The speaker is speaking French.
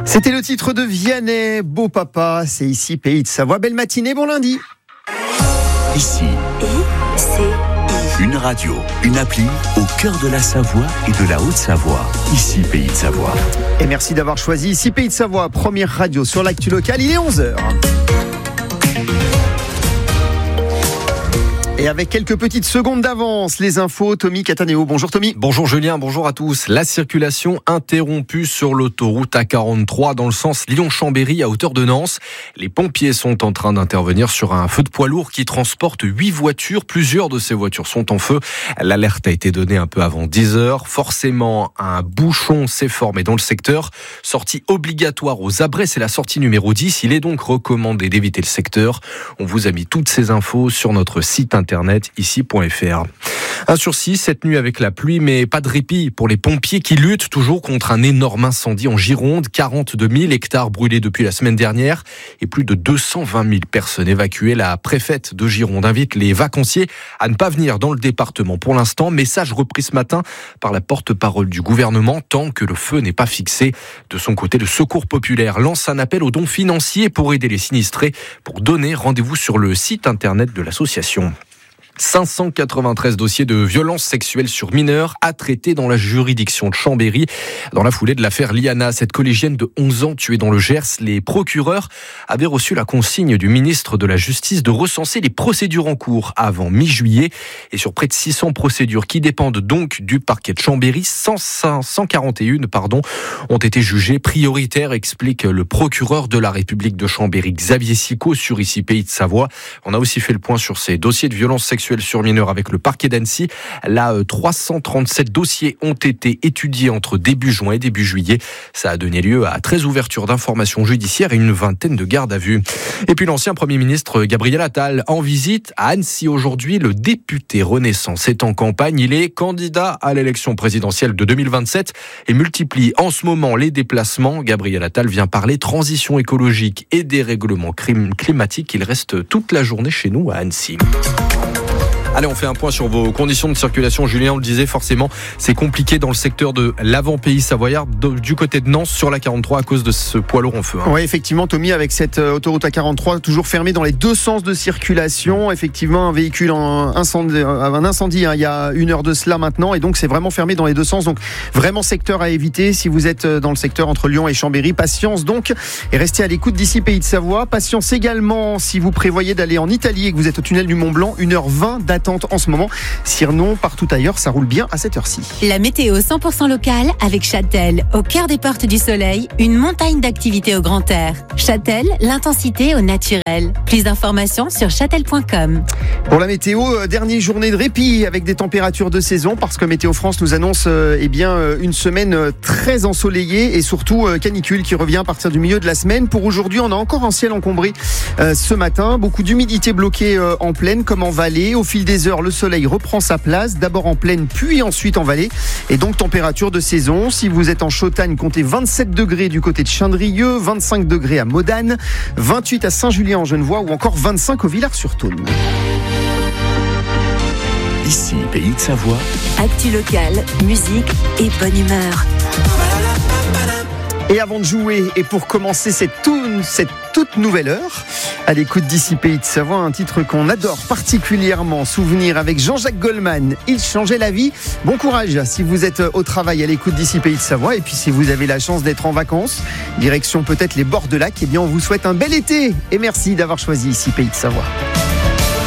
C'était le titre de Vianney, Beau Papa, c'est ici Pays de Savoie. Belle matinée, bon lundi. Ici, une radio, une appli au cœur de la Savoie et de la Haute-Savoie. Ici Pays de Savoie. Et merci d'avoir choisi ici Pays de Savoie, première radio sur l'actu locale, il est 11h. Et avec quelques petites secondes d'avance, les infos, Tommy Cataneo. Bonjour Tommy. Bonjour Julien, bonjour à tous. La circulation interrompue sur l'autoroute A43 dans le sens Lyon-Chambéry à hauteur de Nance. Les pompiers sont en train d'intervenir sur un feu de poids lourd qui transporte 8 voitures. Plusieurs de ces voitures sont en feu. L'alerte a été donnée un peu avant 10h. Forcément, un bouchon s'est formé dans le secteur. Sortie obligatoire aux Abrets, c'est la sortie numéro 10. Il est donc recommandé d'éviter le secteur. On vous a mis toutes ces infos sur notre site internet ici.fr. Un sursis cette nuit avec la pluie, mais pas de répit pour les pompiers qui luttent toujours contre un énorme incendie en Gironde. 42 000 hectares brûlés depuis la semaine dernière et plus de 220 000 personnes évacuées. La préfète de Gironde invite les vacanciers à ne pas venir dans le département pour l'instant. Message repris ce matin par la porte-parole du gouvernement tant que le feu n'est pas fixé. De son côté, le Secours populaire lance un appel aux dons financiers pour aider les sinistrés. Pour donner, rendez-vous sur le site internet de l'association. 593 dossiers de violences sexuelles sur mineurs à traiter dans la juridiction de Chambéry. Dans la foulée de l'affaire Liana, cette collégienne de 11 ans tuée dans le Gers, les procureurs avaient reçu la consigne du ministre de la Justice de recenser les procédures en cours avant mi-juillet. Et sur près de 600 procédures qui dépendent donc du parquet de Chambéry, 141 ont été jugées prioritaires, explique le procureur de la République de Chambéry, Xavier Sicot, sur ici Pays de Savoie. On a aussi fait le point sur ces dossiers de violences sexuelles sur mineurs avec le parquet d'Annecy. Là, 337 dossiers ont été étudiés entre début juin et début juillet. Ça a donné lieu à 13 ouvertures d'informations judiciaires et une vingtaine de gardes à vue. Et puis l'ancien Premier ministre Gabriel Attal en visite à Annecy aujourd'hui. Le député Renaissance est en campagne. Il est candidat à l'élection présidentielle de 2027 et multiplie en ce moment les déplacements. Gabriel Attal vient parler transition écologique et dérèglement climatique. Il reste toute la journée chez nous à Annecy. Allez, on fait un point sur vos conditions de circulation. Julien, on le disait, forcément, c'est compliqué dans le secteur de l'avant-pays savoyard, du côté de Nance, sur la 43, à cause de ce poids lourd en feu. Oui, effectivement, Tommy, avec cette autoroute A43 toujours fermée dans les deux sens de circulation. Effectivement, un véhicule un incendie il y a 1 heure de cela maintenant, et donc c'est vraiment fermé dans les deux sens. Donc vraiment secteur à éviter si vous êtes dans le secteur entre Lyon et Chambéry. Patience donc, et restez à l'écoute d'ici Pays de Savoie. Patience également si vous prévoyez d'aller en Italie et que vous êtes au tunnel du Mont-Blanc, 1h20 d'attente en ce moment. Sinon, partout ailleurs, ça roule bien à cette heure-ci. La météo 100% locale avec Châtel. Au cœur des portes du soleil, une montagne d'activités au grand air. Châtel, l'intensité au naturel. Plus d'informations sur châtel.com. Pour la météo, dernière journée de répit avec des températures de saison, parce que Météo France nous annonce une semaine très ensoleillée et surtout canicule qui revient à partir du milieu de la semaine. Pour aujourd'hui, on a encore un ciel encombré ce matin. Beaucoup d'humidité bloquée en plaine comme en vallée. Au fil des heures, le soleil reprend sa place, d'abord en plaine puis ensuite en vallée, et donc température de saison. Si vous êtes en Chautagne, comptez 27 degrés du côté de Chindrieux, 25 degrés à Modane, 28 à Saint-Julien-en-Genevois ou encore 25 au Villars-sur-Thône. Ici, Pays de Savoie. Actu locale, musique et bonne humeur. Et avant de jouer, et pour commencer cette toute nouvelle heure, à l'écoute d'ici Pays de Savoie, un titre qu'on adore particulièrement, Souvenir avec Jean-Jacques Goldman. Il changeait la vie. Bon courage si vous êtes au travail à l'écoute d'ici Pays de Savoie, et puis si vous avez la chance d'être en vacances, direction peut-être les bords de lac, eh bien on vous souhaite un bel été. Et merci d'avoir choisi ici Pays de Savoie.